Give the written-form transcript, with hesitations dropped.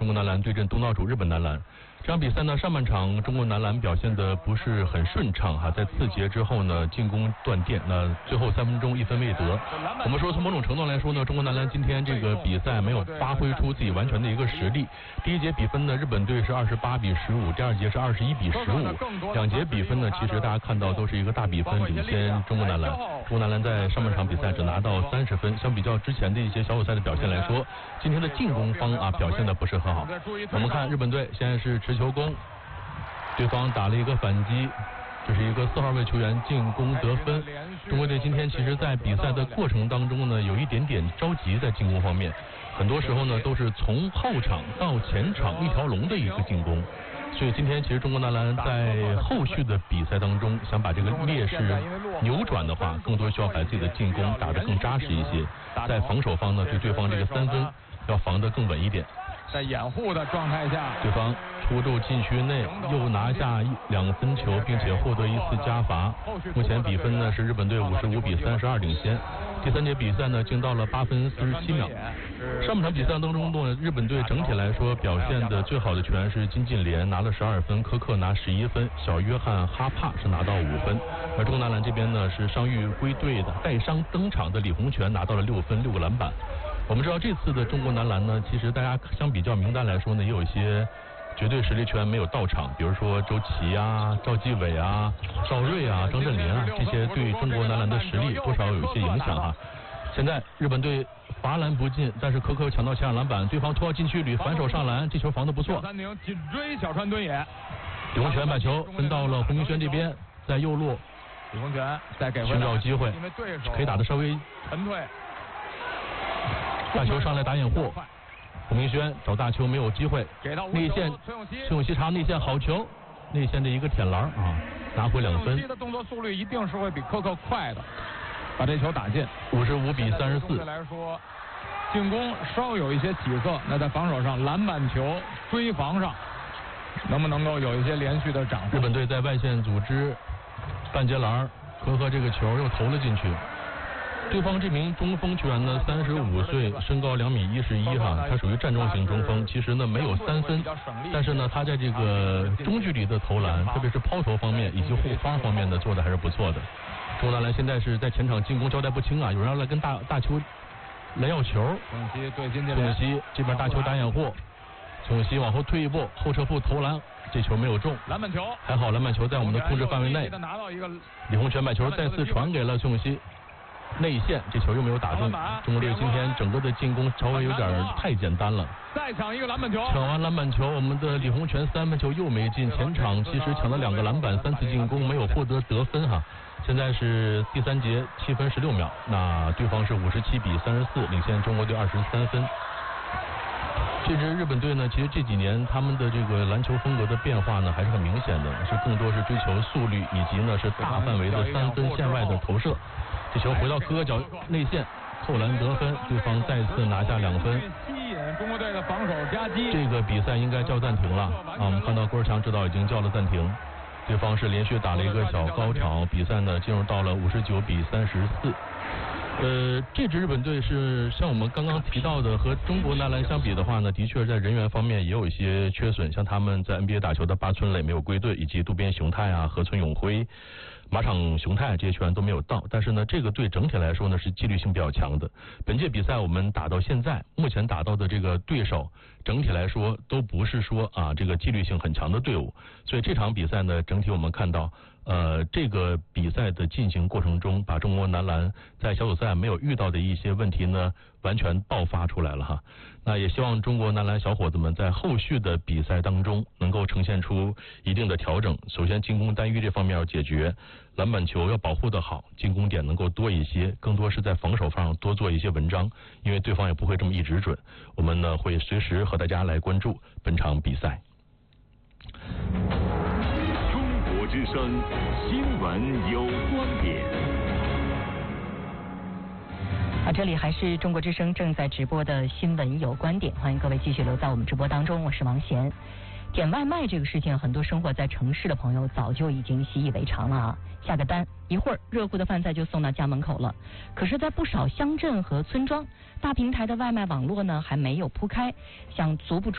中国男篮对阵东道主日本男篮。这场比赛呢，上半场中国男篮表现的不是很顺畅哈，在次节之后呢，进攻断电，那最后3分钟1分未得。我们说从某种程度来说呢，中国男篮今天这个比赛没有发挥出自己完全的一个实力。第一节比分呢，日本队是28-15，第二节是21-15，两节比分呢，其实大家看到都是一个大比分领先中国男篮。中国男篮在上半场比赛只拿到30分，相比较之前的一些小组赛的表现来说，今天的进攻方啊表现的不是很好。我们看日本队现在是持球攻，对方打了一个反击，这是一个4号位球员进攻得分。中国队今天其实在比赛的过程当中呢，有一点点着急在进攻方面，很多时候呢都是从后场到前场一条龙的一个进攻。所以今天其实中国男篮在后续的比赛当中，想把这个劣势扭转的话，更多需要把自己的进攻打得更扎实一些，在防守方呢，对对方这个3分要防得更稳一点。 在掩护的状态下， 对方出入禁区内又拿下2分球，并且获得1次加罚。目前比分呢是日本队55-32领先。第3节比赛呢进到了8分47秒。上半场比赛当中呢，日本队整体来说表现的最好的球员是金近廉，拿了12分，科克拿11分，小约翰哈帕是拿到5分。而中国男篮这边呢是伤愈归队的带伤登场的李洪权拿到了6分6个篮板。我们知道这次的中国男篮呢，其实大家相比较名单来说呢，也有一些绝对实力球员没有到场，比如说周琦啊、赵继伟啊、赵睿啊、张镇麟啊，这些对中国男篮的实力多少有一些影响哈。现在日本队罚篮不进，但是科克抢到前场篮板，对方拖到禁区里反手上篮，这球防得不错。 紧追小川敦也， 李洪权把球分到了胡明轩这边，在右路， 李洪权再给回来， 寻找机会，可以打得稍微沉退。 大球上来打掩护，胡明轩找大球没有机会，内线崔永熙查内线好球，内线的一个舔篮啊，拿回2分。 崔永熙的动作速率一定是会比科克快的，把这球打进。 55-34。 来说，进攻稍有一些起色，那在防守上篮板球追防上，能不能够有一些连续的掌握？ 日本队在外线组织半截篮，科克这个球又投了进去。对方这名中锋球员呢，35岁，身高2.11米哈，他属于站桩型中锋，其实呢没有3分，但是呢他在这个中距离的投篮，特别是抛投方面以及护发方面呢做的还是不错的。中国男篮现在是在前场进攻交代不清啊，有人要来跟大球来要球，崔永熙这边大球打掩护，崔永熙往后退一步，后撤步投篮，这球没有中， 篮板球还好，篮板球在我们的控制范围内。李洪权把球再次传给了崔永熙。内线这球又没有打中，中国队今天整个的进攻稍微有点太简单了。 再抢一个篮板球， 抢完篮板球，我们的李洪权3分球又没进，前场其实抢了2个篮板，3次进攻没有获得得分哈。现在是第3节7分16秒，那对方是57-34领先中国队23分。这支日本队呢，其实这几年他们的这个篮球风格的变化呢还是很明显的，是更多是追求速率，以及呢是大范围的3分线外的投射。这球回到科克脚内线，扣篮得分，对方再次拿下2分。 吸引中国队的防守夹击。 这个比赛应该叫暂停了啊！我们看到郭士强指导已经叫了暂停。对方是连续打了一个小高潮，比赛呢进入到了59-34。这支日本队是像我们刚刚提到的，和中国男篮相比的话呢，的确在人员方面也有一些缺损，像他们在 NBA 打球的八村垒没有归队，以及渡边雄太啊、河村永辉、马场雄太这些球员都没有到，但是呢，这个队整体来说呢是纪律性比较强的。本届比赛我们打到现在，目前打到的这个对手，整体来说都不是说啊这个纪律性很强的队伍，所以这场比赛呢，整体我们看到。这个比赛的进行过程中，把中国男篮在小组赛没有遇到的一些问题呢，完全爆发出来了哈。那也希望中国男篮小伙子们在后续的比赛当中能够呈现出一定的调整。首先，进攻单一这方面要解决，篮板球要保护得好，进攻点能够多一些，更多是在防守上多做一些文章，因为对方也不会这么一直准。我们呢会随时和大家来关注本场比赛。 之声新闻有观点。 这里还是中国之声正在直播的新闻有观点，欢迎各位继续留在我们直播当中，我是王贤。点外卖这个事情，很多生活在城市的朋友早就已经习以为常了啊，下个单一会儿热乎的饭菜就送到家门口了。可是在不少乡镇和村庄，大平台的外卖网络呢还没有铺开，想足不出